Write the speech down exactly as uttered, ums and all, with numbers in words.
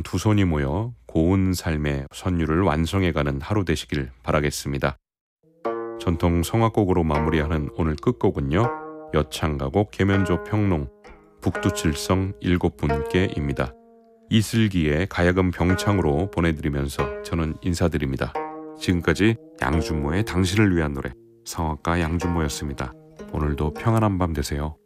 두 손이 모여 고운 삶의 선율을 완성해가는 하루 되시길 바라겠습니다. 전통 성악곡으로 마무리하는 오늘 끝곡은요, 여창가곡 계면조 평농 북두칠성 일곱 분께입니다. 이슬기의 가야금 병창으로 보내드리면서 저는 인사드립니다. 지금까지 양준모의 당신을 위한 노래, 성악가 양준모였습니다. 오늘도 평안한 밤 되세요.